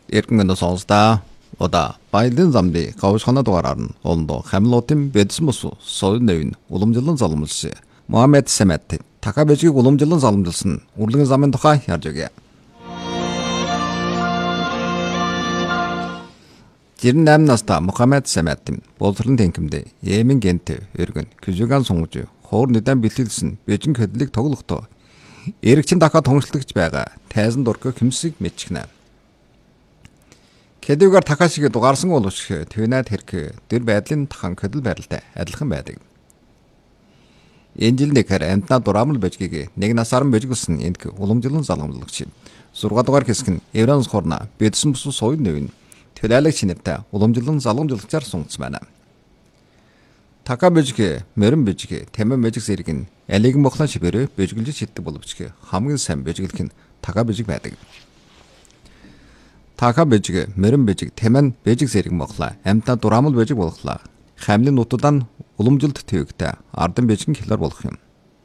Эргэн сонсда ода баялын замды гавшхана дугаараар нь олондоо хамлуудын бэдсэн бус соёлын нэвн уламжлалын залгамжлсан Мухаммед Самат Такабежиг уламжлалын залгамжлсан урлагийн замын тухай ярьж өгье. 98 настай Мухаммед Самат боловсролын тэнхимдээ Йемен гэнт өргөн Күжиган сунгаж хуур нэдэн бэлтгэлсэн Бээжин хөдлөлийг тоглохдоо эрэгчин дахад томчлогч байгаа тайзан дург хэмсийг мэдчихнэ. Хэдийгээр Такашигээ дугаарсан боловч Твинад хэрэг дэр байдлын тахан хөдөл байралтай адилхан байдаг. Энэ жил нэг амтнаа дураамал бэжгийг нэг насаар бэжгэлсэн энэг уламжлалын залгамжлагч 6 дугаар хэсэг нь Евранс хорна бэдсэн бус соёл нэвн төлөөлөгч нэртэй уламжлалын залгамжлагчаар сунгацсан байна. Такабежиг мөрөн бэжиг тэмэн бэжиг зэрэг нь алиг мохлон шибэрэ бэжгэлж шиддэг боловч хамгийн сайн бэжгэлэх нь Такабежиг байдаг. Такабежиг мөрөн бэжиг тэмэн бэжиг зэрэг мохлоо амтнаа дураамал бэжиг болохлаа. Хамлын нутудаа нь уламжилт төвөгтэй ардын бэжгэн хэлээр болох юм.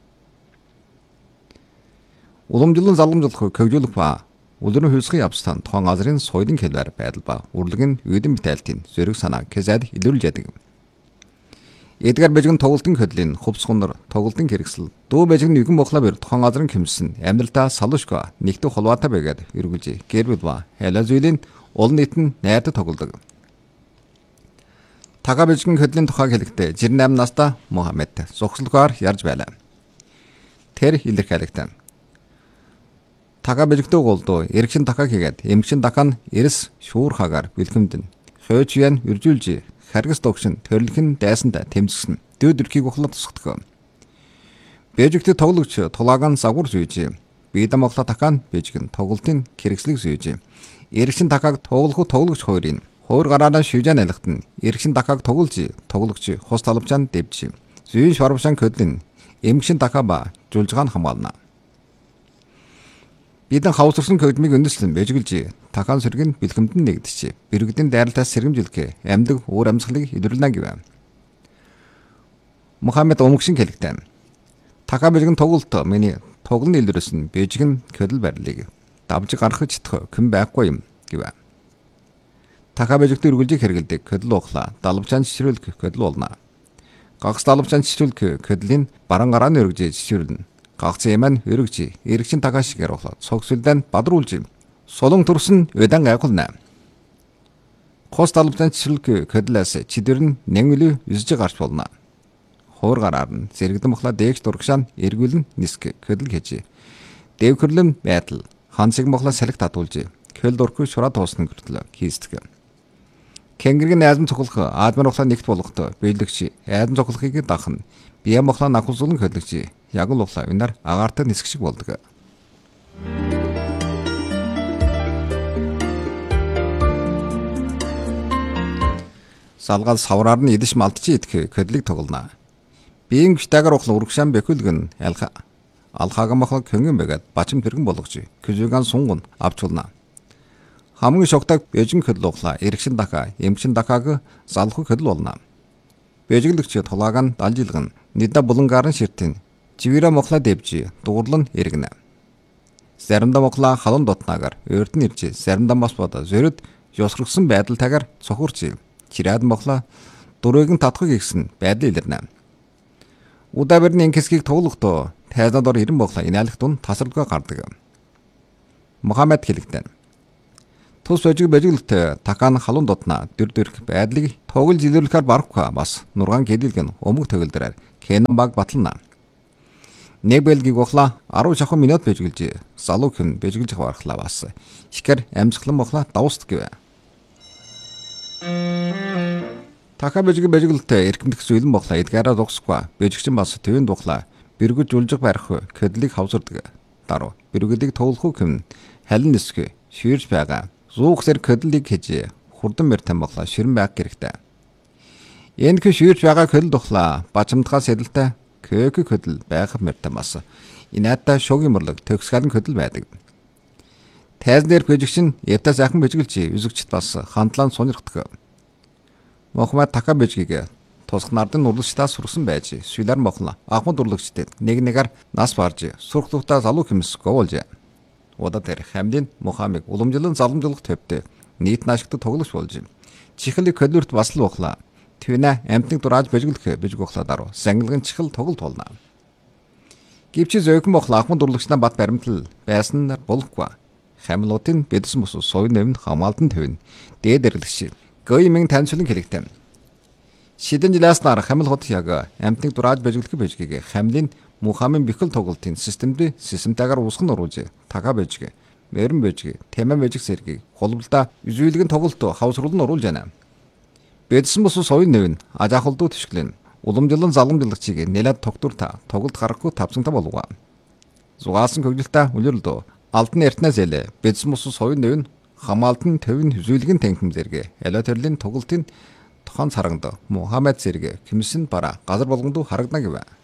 Уламжлалын залгамжлах хөгжүүлэх ба улирын хөлсгөн явцсан тоон газрын соёлын хэлээр байдал ба урлагийн үйдэн битайлтын зэрэг санаа кезээд илрүүлж яадаг. Эдгээр бэжгэн тоглолтын хөдлийн хувцсгонор тоглолтын хэрэгсэл дүү бэжгэн нэгэн мохлоо бэр тоон газрын хэмсэн амьдралдаа салушка нэгдэх холбоотой байгаад эргүүлж гэрбэл ба хайлаа зүйлийн олон нийт нь найрдаг тоглодог. Такабежгийн хөдлийн тухай хэлэхдээ 68 настай Мухаммед зогсолгоор ярьж байлаа. Тэр илэрхийлэгтэй. Такабежигтэй голдоо эргэн такаа хийгээд эмгчин такаа нь эрс шуурхагаар бэлгэмдэн хойч ян үржүүлж харгас тогшин төрлөخن дайсандаа тэмцсэн дээд өрхийг ухлаад тусгадаг. Бэжигтэй тоглогч тулаагаан загвар зүйж бийдам оглоо такаа нь бэжиг нь тоглолтын хэрэгслийг зүйж эргэн такааг тоглогч хоёрын хуур гараараа шивжан айлгат нь эргэн такааг тоглогч хус талбчаан дэвж зүйн шорвшан хөдлөн эмгшин такаа ба жулжгаан хамгаална. Бидэн хавсарсан көдмийг өндөслөн бэжгэлж такаан сэргэн бэлгэмдэн нэгдэж бэрэгдэн дайралтаас сэргэмжлэх амьдаг уур амьсгалыг илрүүлнэ гэв. Мухаммед өмгшин хэлэгтэй. Такаа бэлгэн тоглолт миний тоглолт илрүүлсэн нь бэжгэн хөдөл байрлалыг давж гаргах чадах хэн байхгүй юм гэв. Такаа бэжигт үргэлж хэрэгэлдэг хөдөл ухлаа далавчаан жишрүүлэх хөдөл болно. Гагц далавчаан жишрүүлэх хөдлийн баран гарааны өргөж жишрүүлнэ. Гагц яман өргөж эргчин такаа шигээр болоод цогцолдон бадруулж солон төрсөн удаан гайхална. Хос далавчаан жишрүүлэх хөдлөөс чидэр нь нэнгүлээ юсж гарч болно. Хуур гараар нь зэрэгдэн бохлоо дээгч дургшаан эргүүлэн ниск хөдөл хийж дэвхэрлэн байдал хансыг бохлоо салхи татуулж хөл дурхгүй шураа туусна гэртлээ хийсдэг. Кенгэргийн айзан цохлох аадмар ухлаа нэгт болгохтой биелэгч айзан цохлохыг дахна бие мохлоо нахулсуулан хөдлөгч яг л ухлаа үнээр агаартай нисгшиг болдог. Салгаал савраар нь идэш малтчи идэх хөдлийг тоглоно. Биеийн гүштагаар ухлаа урагшаан бэхүүлгэн алхааган мохлоо хөнгөн байгаад бачим тэргэн болгож Күжиган сунган авчулна. Хамгийн шогтойг бэжин хөдөл ухлаа эргшин такаа эмгчин такааг залхах хөдөл болно. Бэжиглэгч тулаагаан далжилган нэдэ булангарын ширтэн живэра мохлоо дэвж дуурлан эргэнэ. Заримдаа мохлоо халуун дотнаагаар өрдөн ирж заримдаа бас бодо зөрөд ёсрогсон байдалтайгаар цохурч чираад мохлоо дурыг нь татхыг ихсэн байдал илэрнэ. Удаа-бэрний инкэсгийг тоглохдоо тайзнаад ор 90 мохлоо инээлэх тун тасралгаа гардаг. Мухаммед хэлэгдэн. Тус бэжиглэлтэй такаан халуун дотнаа дөрдөрх байдлыг тоглож илрүүлэхээр барахгүй бас нургаан гэдэлгэн өмг төгөлдрээр Кенан баг батлана. Нэг бэлгийг ухлаа 10 шахан минут бэжгэлж залуу хэн бэжгэлж барахлаа бас ихэр амжихлан мохлоо давст гэв. Такаа бэжгэлтэй эрхэмдэх зүйлэн мохлоо эдгээрээ дуусахгүй бэжгчин бас төвийн духлаа бэргэж улжиг барих хөдлийг хавсардаг. Даруу бэргэлийг тоглох хэн халин нисгэ ширж байгаа. Зуух зэрэг хөдлөлийг хийж хурдан мэртэн боглоо ширэн байх хэрэгтэй. Энэ ширж байгаа хөдөл тухлаа бачимдгаа сэдэлтэй кök хөдөл байх мэртэн бас инээдтэй шогийн морлог төгсгөлн хөдөл байдаг. Тайзан дээр бэжигчин явтаа сайхан бэжгэлж үзэгчд бас хандлаан сунирхдаг. Мухаммед такаа бэжгийг тусах нардын урлагчдаас сурсан байж шүлэр мохлоо ахмад урлагчдад нэг нэгээр нас барж сурх тухтаа залуу хэмс говуулж. Удаа тэр хамдын Мухаммед уламжлалын заламжлах төвтэй нийт наашигт тоглогч болж чихлийг кодүрт бас л ухлаа. Твинэ амтныг дурааж бэжгэлэх бэж гохлаа дару. Сангилгын чихл тоглолт болно. Гівчи зөөхөн бохлаа ахмад дурлагчнаа бат баримтал байсан нар болохгүй. Хамлуудын бэдсэн бус соён нэвн хамаалтан тавина. Дээд эрлэгч. Гоймын таньчлан хэлэгтэй. Шидэн жилээс нар хамл хот яг амтныг дурааж бэжгэлэх бэжгийг хамлын Мухаммед бихэл тоглолтын системтэйгээр уусган оруулж тага бэжг. Мэрэн бэжг, тэмэн бэжг сэргийг холболдоо үзүүлгэн тоглолт хавсруулн оруулж байна. Бэдсэн бус соён нэвн ажаахалдуу төшглэн. Уламжлан заламжлагчийг нэлээд тогтворта тоглолт гарахгүй тавсантай болов. Зугаалсан хөгжилтөй үлэрлдөө алтан эртнээс элэ бэдсэн бус соён нэвн хамаалтан төвн үзүүлгэн танхим зэрэг алиа төрлийн тоглолтын тохон сарангад Мухаммед зэрэг кимсэн бара газар болгонд харагдана гэв.